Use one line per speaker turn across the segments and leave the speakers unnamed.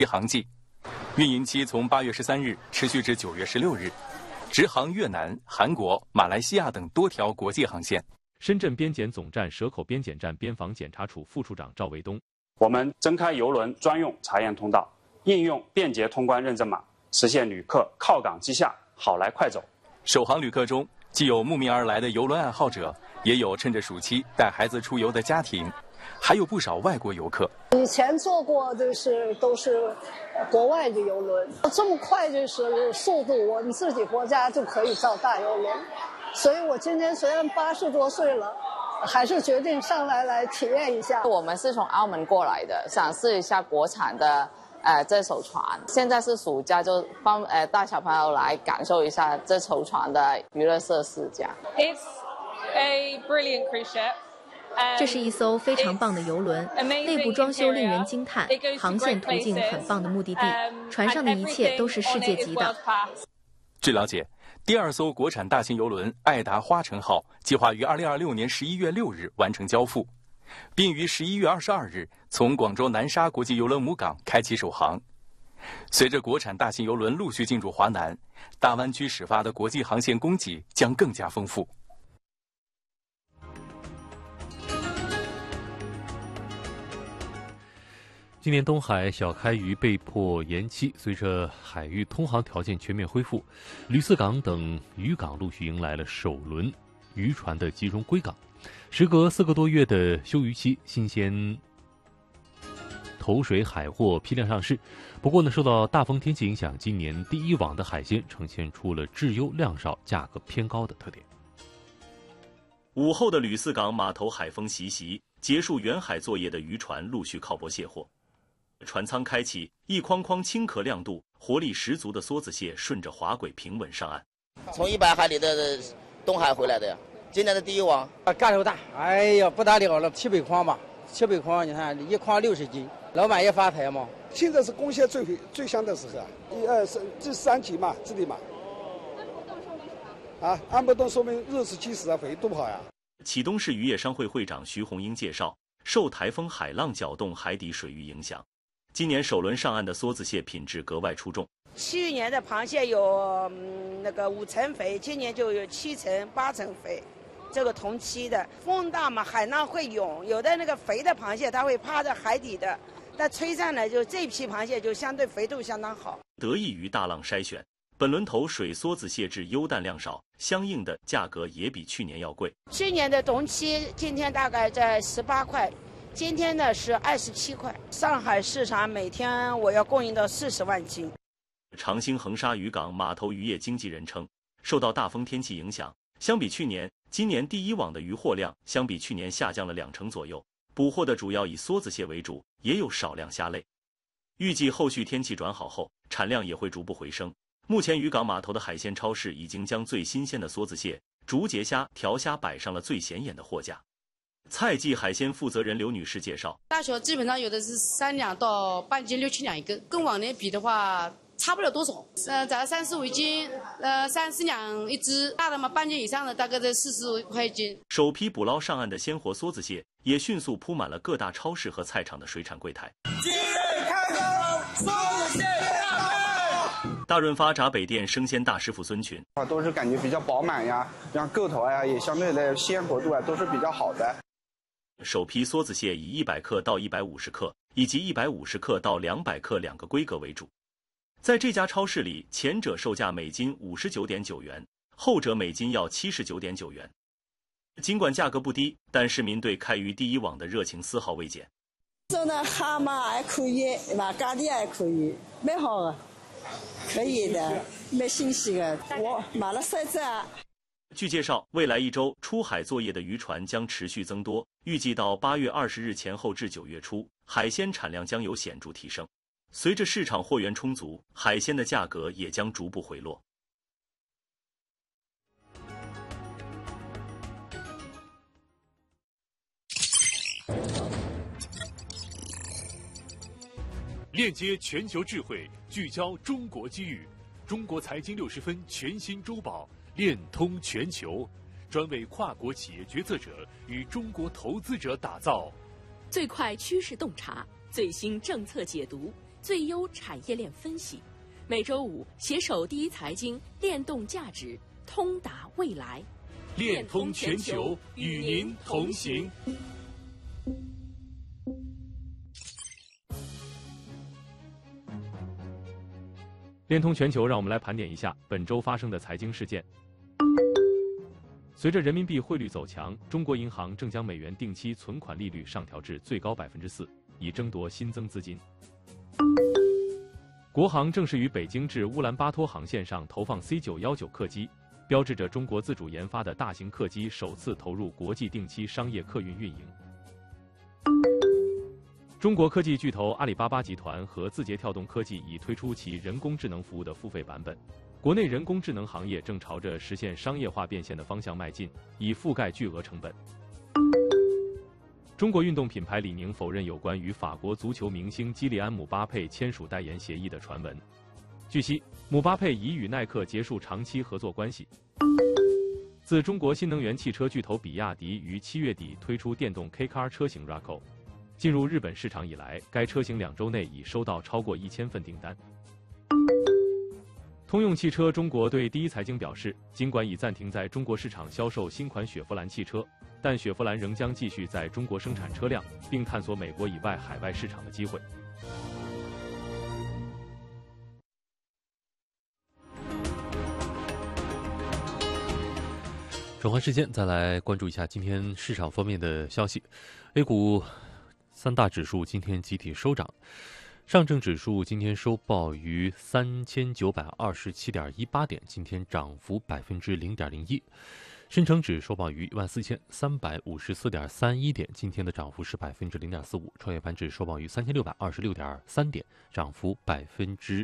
航季，运营期从8月13日持续至9月16日，直航越南、韩国、马来西亚等多条国际航线。
深圳边检总站蛇口边检站边防检查处副处长赵卫东：
我们增开邮轮专用查验通道，应用便捷通关认证码，实现旅客靠港即下，好来快走。
首航旅客中，既有慕名而来的邮轮爱好者，也有趁着暑期带孩子出游的家庭，还有不少外国游客。
以前坐过都是国外的邮轮，这么快速度，我们自己国家就可以造大邮轮。所以我今年虽然80多岁了，还是决定上来体验一下。
我们是从澳门过来的，想试一下国产的这艘船。现在是暑假，就带小朋友来感受一下这艘船的娱乐设施。这样。
It's a brilliant cruise ship.
这是一艘非常棒的邮轮，内部装修令人惊叹，航线途径很棒的目的地，船上的一切都是世界级的。
据了解，第2艘国产大型邮轮爱达花城号计划于2026年11月6日完成交付，并于11月22日从广州南沙国际邮轮母港开启首航。随着国产大型邮轮陆续进驻华南，大湾区始发的国际航线供给将更加丰富。
今年东海小开渔被迫延期，随着海域通航条件全面恢复，吕四港等渔港陆续迎来了首轮渔船的集中归港。时隔4个多月的休渔期，新鲜投水海货批量上市。不过呢，受到大风天气影响，今年第一网的海鲜呈现出了质优量少、价格偏高的特点。
午后的吕四港码头海风习习，结束远海作业的渔船陆续靠泊卸货。船舱开启，一筐筐青壳亮肚、活力十足的梭子蟹顺着滑轨平稳上岸。
从100海里的东海回来的呀，今年的第一网。
个头大，哎呀不得了了，700筐吧，700筐，你看一筐60斤，老板也发财嘛。
现在是贡献最香的时候这3级嘛，这里嘛。按不动说明日是7时回多好呀。
启东市渔业商会会长徐红英介绍，受台风海浪搅动海底水域影响，今年首轮上岸的梭子蟹品质格外出众。
去年的螃蟹有5成肥，今年就有7成8成肥。这个同期的风大嘛，海浪会涌，有的那个肥的螃蟹它会趴在海底的，但吹上来就这批螃蟹就相对肥度相当好。
得益于大浪筛选，本轮头水梭子蟹质优淡量少，相应的价格也比去年要贵。
去年的同期今天大概在18块，今天呢是27块。上海市场每天我要供应到40万斤。
长兴恒沙渔港码头渔业经纪人称，受到大风天气影响，相比去年，今年第一网的渔获量相比去年下降了2成左右，捕获的主要以梭子蟹为主，也有少量虾类。预计后续天气转好后，产量也会逐步回升。目前渔港码头的海鲜超市已经将最新鲜的梭子蟹、竹节虾、条虾摆上了最显眼的货架。菜季海鲜负责人刘女士介绍，
大小基本上有的是3两到半斤6、7两一根，跟往年比的话差不了多少。咱3、4、5一斤，3、4两一只，大的嘛半斤以上的大概在40块一斤。
首批捕捞上岸的鲜活梭子蟹也迅速铺满了各大超市和菜场的水产柜台。
今日开工，梭子蟹
大润发闸北店生鲜大师傅孙群，
都是感觉比较饱满呀，像个头呀也相对的鲜活度都是比较好的。
首批梭子蟹以100克到150克，以及150克到200克2个规格为主。在这家超市里，前者售价每斤59.9元，后者每斤要79.9元。尽管价格不低，但市民对开渔第一网的热情丝毫未减。
做那蛤蟆还可以，马咖喱还可以，蛮好的，可以的，蛮新鲜的。我买了3只啊。
据介绍，未来1周出海作业的渔船将持续增多，预计到8月20日前后至9月初，海鲜产量将有显著提升。随着市场货源充足，海鲜的价格也将逐步回落。
链接全球智慧，聚焦中国机遇。中国财经60分全新周报，链通全球，专为跨国企业决策者与中国投资者打造。
最快趋势洞察，最新政策解读， 最优产业链分析。每周五携手第一财经，联动价值，通达未来。
联通全球，与您同行。
联通全球，让我们来盘点一下本周发生的财经事件。随着人民币汇率走强，中国银行正将美元定期存款利率上调至最高4%，以争夺新增资金。国航正式于北京至乌兰巴托航线上投放 C919 客机，标志着中国自主研发的大型客机首次投入国际定期商业客运运营。中国科技巨头阿里巴巴集团和字节跳动科技已推出其人工智能服务的付费版本。国内人工智能行业正朝着实现商业化变现的方向迈进，以覆盖巨额成本。中国运动品牌李宁否认有关与法国足球明星基利安·姆巴佩签署代言协议的传闻。据悉，姆巴佩已与耐克结束长期合作关系。自中国新能源汽车巨头比亚迪于7月底推出电动 K-Car 车型 Raco， 进入日本市场以来，该车型2周内已收到超过1000份订单。通用汽车中国对第一财经表示，尽管已暂停在中国市场销售新款雪佛兰汽车，但雪佛兰仍将继续在中国生产车辆，并探索美国以外海外市场的机会。转换时间，再来关注一下今天市场方面的消息。A 股3大指数今天集体收涨，上证指数今天收报于3927.18点，今天涨幅0.01%。深成指收报于14354.31点，今天的涨幅是0.45%。创业板指收报于3626.3点，涨幅1.12%。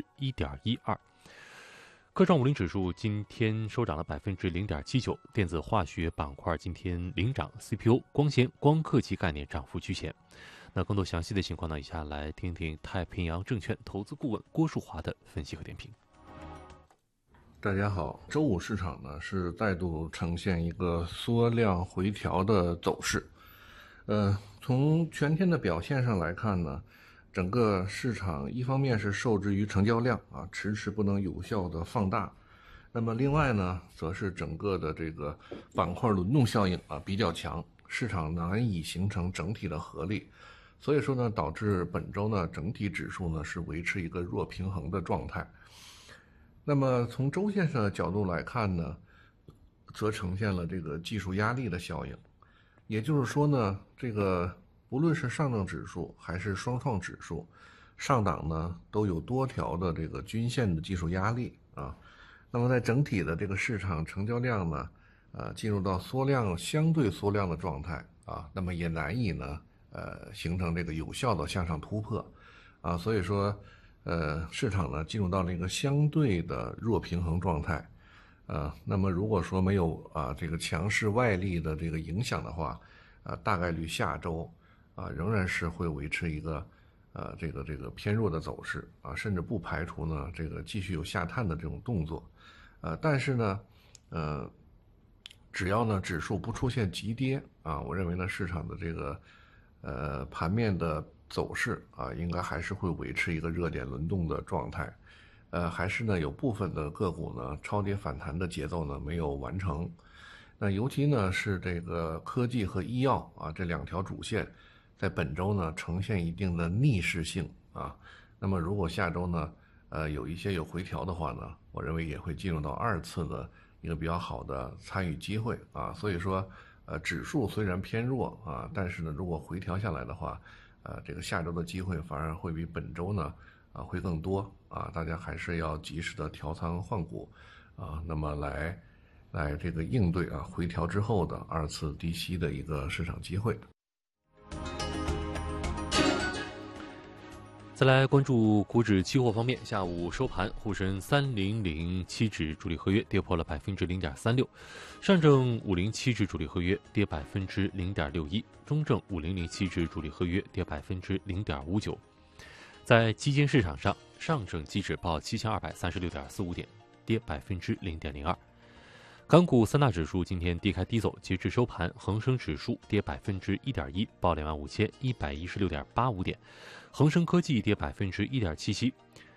科创50指数今天收涨了0.79%，电子化学板块今天领涨 ，CPU、光纤、光刻机概念涨幅居前。那更多详细的情况呢，以下来听听太平洋证券投资顾问郭树华的分析和点评。
大家好，周五市场呢是再度呈现一个缩量回调的走势。从全天的表现上来看呢，整个市场一方面是受制于成交量迟迟不能有效的放大，那么另外呢，则是整个的这个板块轮动效应比较强，市场难以形成整体的合力，所以说呢，导致本周呢整体指数呢是维持一个弱平衡的状态。那么从周线上的角度来看呢，则呈现了这个技术压力的效应，也就是说呢，这个无论是上证指数还是双创指数，上档呢都有多条的这个均线的技术压力那么在整体的这个市场成交量呢，进入到相对缩量的状态那么也难以呢形成这个有效的向上突破所以说市场呢进入到了一个相对的弱平衡状态那么如果说没有这个强势外力的这个影响的话大概率下周仍然是会维持一个这个偏弱的走势甚至不排除呢这个继续有下探的这种动作但是呢只要呢指数不出现急跌我认为呢市场的这个盘面的走势应该还是会维持一个热点轮动的状态还是呢有部分的个股呢超跌反弹的节奏呢没有完成，那尤其呢是这个科技和医药这2条主线在本周呢呈现一定的逆势性那么如果下周呢有一些有回调的话呢，我认为也会进入到2次的一个比较好的参与机会所以说指数虽然偏弱但是呢如果回调下来的话这个下周的机会反而会比本周呢会更多大家还是要及时的调仓换股那么来这个应对回调之后的2次低吸的一个市场机会。
再来关注股指期货方面，下午收盘，沪深3007指主力合约跌破了0.36%，上证507指主力合约跌0.61%，中证5007指主力合约跌0.59%。在基金市场上，上证期指报7236.45点，跌0.02%。 港股三大指数今天低开低走，截至收盘，恒生指数跌1.1%，报25116.85点；恒生科技跌1.77%，